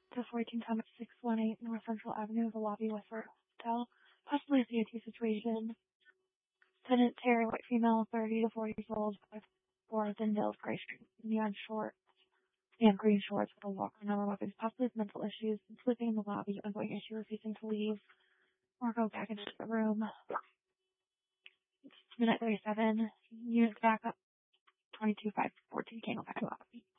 to 14 Thomas 618 North Central Avenue, the lobby Westford Hotel. Possibly a COT situation. Tenant Terry, white female, 30 to 40 years old, 5'4", thin nails, gray street, neon shorts, and green shorts with a walker number weapons. Possibly with mental issues, sleeping in the lobby, ongoing issue, refusing to leave or go back into the room. Minute 37, units back up, 22-5-14, can't go back to lobby.